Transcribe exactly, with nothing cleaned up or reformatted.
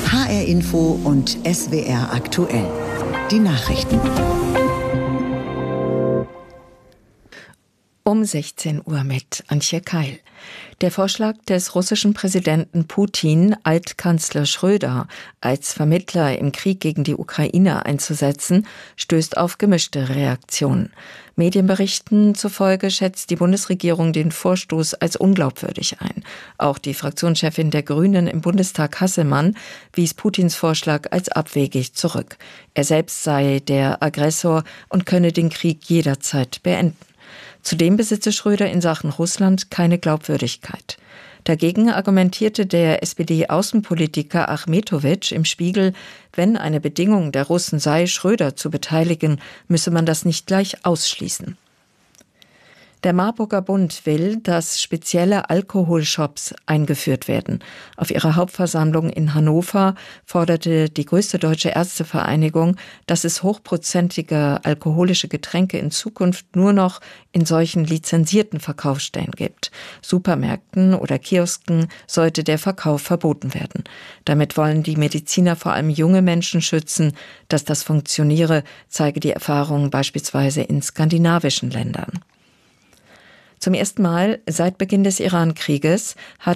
H R Info und S W R aktuell. Die Nachrichten. Um sechzehn Uhr mit Antje Keil. Der Vorschlag des russischen Präsidenten Putin, Altkanzler Schröder als Vermittler im Krieg gegen die Ukraine einzusetzen, stößt auf gemischte Reaktionen. Medienberichten zufolge schätzt die Bundesregierung den Vorstoß als unglaubwürdig ein. Auch die Fraktionschefin der Grünen im Bundestag, Hasselmann, wies Putins Vorschlag als abwegig zurück. Er selbst sei der Aggressor und könne den Krieg jederzeit beenden. Zudem besitze Schröder in Sachen Russland keine Glaubwürdigkeit. Dagegen argumentierte der S P D-Außenpolitiker Achmetowitsch im Spiegel, wenn eine Bedingung der Russen sei, Schröder zu beteiligen, müsse man das nicht gleich ausschließen. Der Marburger Bund will, dass spezielle Alkoholshops eingeführt werden. Auf ihrer Hauptversammlung in Hannover forderte die größte deutsche Ärztevereinigung, dass es hochprozentige alkoholische Getränke in Zukunft nur noch in solchen lizenzierten Verkaufsstellen gibt. Supermärkten oder Kiosken sollte der Verkauf verboten werden. Damit wollen die Mediziner vor allem junge Menschen schützen. Dass das funktioniere, zeige die Erfahrung beispielsweise in skandinavischen Ländern. Zum ersten Mal seit Beginn des Iran-Krieges hat